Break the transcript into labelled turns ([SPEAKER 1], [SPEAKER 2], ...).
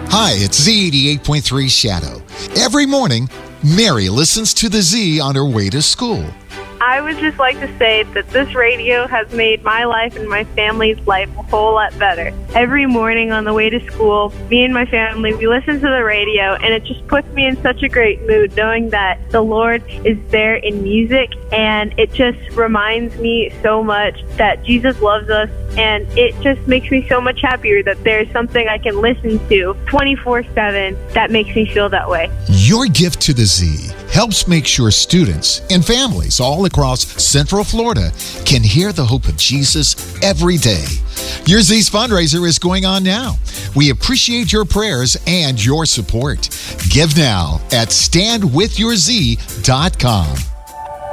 [SPEAKER 1] Hi, it's Z88.3 Shadow. Every morning, Mary listens to the Z on her way to school.
[SPEAKER 2] I would just like to say that this radio has made my life and my family's life a whole lot better. Every morning on the way to school, me and my family, we listen to the radio, and it just puts me in such a great mood knowing that the Lord is there in music, and it just reminds me so much that Jesus loves us, and it just makes me so much happier that there's something I can listen to 24/7 that makes me feel that way.
[SPEAKER 1] Your gift to the Z helps make sure students and families all across Central Florida can hear the hope of Jesus every day. Your Z's fundraiser is going on now. We appreciate your prayers and your support. Give now at standwithyourz.com.